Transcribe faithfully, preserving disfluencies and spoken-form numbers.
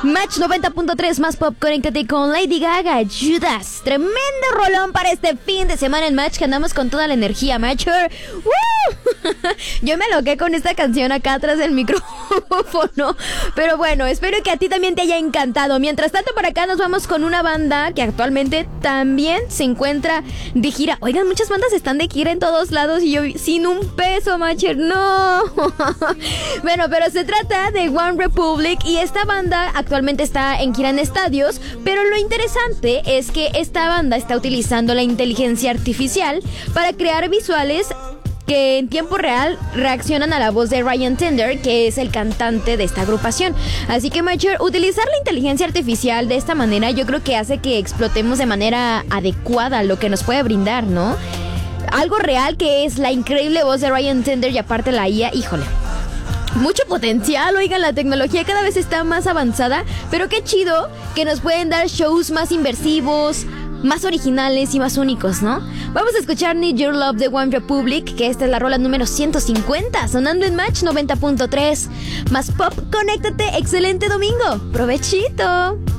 Match noventa punto tres más pop, conéctate con Lady Gaga, Judas. Tremendo rolón para este fin de semana en Match, que andamos con toda la energía, Matcher. ¡Woo! Yo me loqué con esta canción acá atrás del micrófono. Pero bueno, espero que a ti también te haya encantado. Mientras tanto, por acá nos vamos con una banda que actualmente también se encuentra de gira. Oigan, muchas bandas están de gira en todos lados y yo sin un peso, Matcher, no. Bueno, pero se trata de One Republic y esta banda actualmente está en gira en estadios, pero lo interesante es que esta banda está utilizando la inteligencia artificial para crear visuales que en tiempo real reaccionan a la voz de Ryan Tedder, que es el cantante de esta agrupación. Así que, Matcher, utilizar la inteligencia artificial de esta manera yo creo que hace que explotemos de manera adecuada lo que nos puede brindar, ¿no? Algo real, que es la increíble voz de Ryan Tedder y aparte la I A, híjole. Mucho potencial, oigan, la tecnología cada vez está más avanzada, pero qué chido que nos pueden dar shows más inmersivos, más originales y más únicos, ¿no? Vamos a escuchar Need Your Love de One Republic, que esta es la rola número ciento cincuenta, sonando en Match noventa punto tres. Más pop, conéctate, excelente domingo, ¡provechito!